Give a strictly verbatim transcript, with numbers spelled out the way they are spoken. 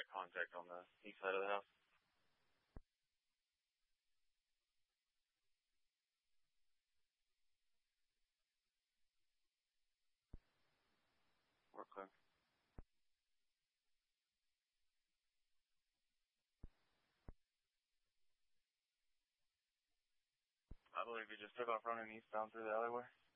got contact on the east side of the house. Okay. I believe he just took off running eastbound through the alleyway.